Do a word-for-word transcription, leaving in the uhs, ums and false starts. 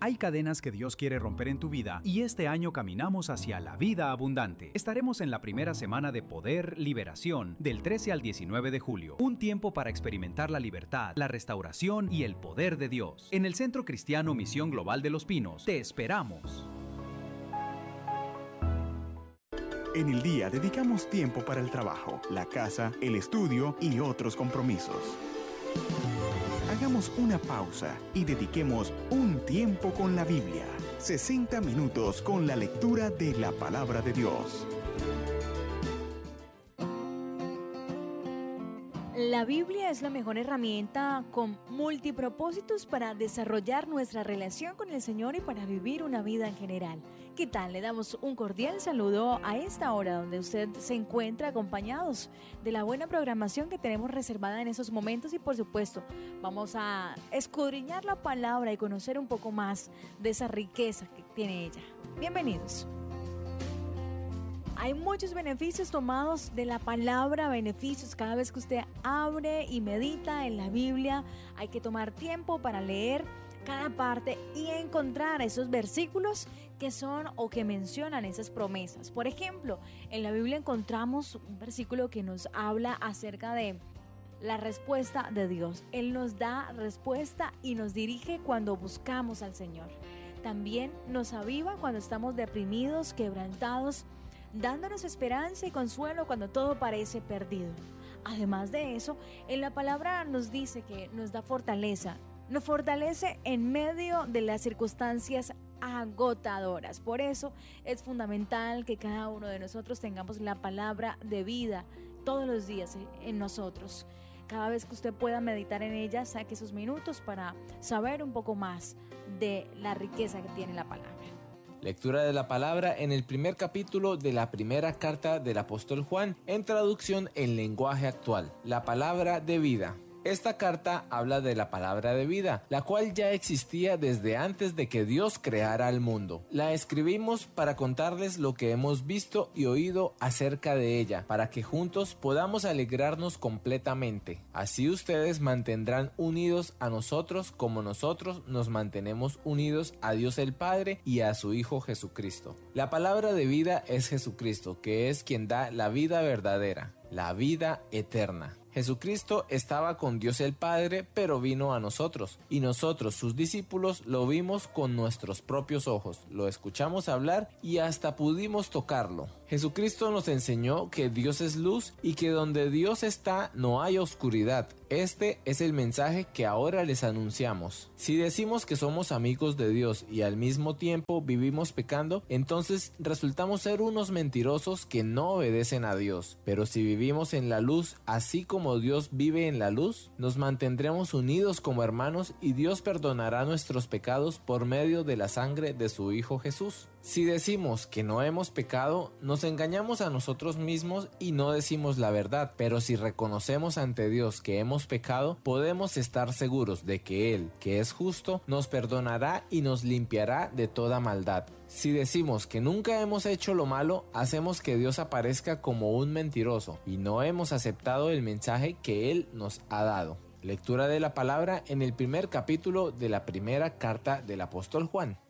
Hay cadenas que Dios quiere romper en tu vida y este año caminamos hacia la vida abundante. Estaremos en la primera semana de Poder Liberación del trece al diecinueve de julio. Un tiempo para experimentar la libertad, la restauración y el poder de Dios. En el Centro Cristiano Misión Global de Los Pinos, te esperamos. En el día dedicamos tiempo para el trabajo, la casa, el estudio y otros compromisos. Hagamos una pausa y dediquemos un tiempo con la Biblia. sesenta minutos con la lectura de la Palabra de Dios. La Biblia es la mejor herramienta con multipropósitos para desarrollar nuestra relación con el Señor y para vivir una vida en general. ¿Qué tal? Le damos un cordial saludo a esta hora donde usted se encuentra acompañados de la buena programación que tenemos reservada en esos momentos y por supuesto vamos a escudriñar la palabra y conocer un poco más de esa riqueza que tiene ella. Bienvenidos. Hay muchos beneficios tomados de la palabra, beneficios cada vez que usted abre y medita en la Biblia. Hay que tomar tiempo para leer cada parte y encontrar esos versículos que son o que mencionan esas promesas. Por ejemplo, en la Biblia encontramos un versículo que nos habla acerca de la respuesta de Dios. Él nos da respuesta y nos dirige cuando buscamos al Señor. También nos aviva cuando estamos deprimidos, quebrantados, dándonos esperanza y consuelo cuando todo parece perdido. Además de eso, en la palabra nos dice que nos da fortaleza, nos fortalece en medio de las circunstancias agotadoras. Por eso es fundamental que cada uno de nosotros tengamos la palabra de vida todos los días en nosotros. Cada vez que usted pueda meditar en ella, saque esos minutos para saber un poco más de la riqueza que tiene la palabra. Lectura de la palabra en el primer capítulo de la primera carta del apóstol Juan, en traducción en lenguaje actual, la palabra de vida. Esta carta habla de la palabra de vida, la cual ya existía desde antes de que Dios creara el mundo. La escribimos para contarles lo que hemos visto y oído acerca de ella, para que juntos podamos alegrarnos completamente. Así ustedes mantendrán unidos a nosotros como nosotros nos mantenemos unidos a Dios el Padre y a su Hijo Jesucristo. La palabra de vida es Jesucristo, que es quien da la vida verdadera, la vida eterna. Jesucristo estaba con Dios el Padre, pero vino a nosotros, y nosotros, sus discípulos, lo vimos con nuestros propios ojos, lo escuchamos hablar y hasta pudimos tocarlo. Jesucristo nos enseñó que Dios es luz y que donde Dios está no hay oscuridad. Este es el mensaje que ahora les anunciamos. Si decimos que somos amigos de Dios y al mismo tiempo vivimos pecando, entonces resultamos ser unos mentirosos que no obedecen a Dios. Pero si vivimos en la luz, así como Dios vive en la luz, nos mantendremos unidos como hermanos y Dios perdonará nuestros pecados por medio de la sangre de su Hijo Jesús. Si decimos que no hemos pecado, nos engañamos a nosotros mismos y no decimos la verdad. Pero si reconocemos ante Dios que hemos pecado, podemos estar seguros de que Él, que es justo, nos perdonará y nos limpiará de toda maldad. Si decimos que nunca hemos hecho lo malo, hacemos que Dios aparezca como un mentiroso y no hemos aceptado el mensaje que Él nos ha dado. Lectura de la palabra en el primer capítulo de la primera carta del apóstol Juan.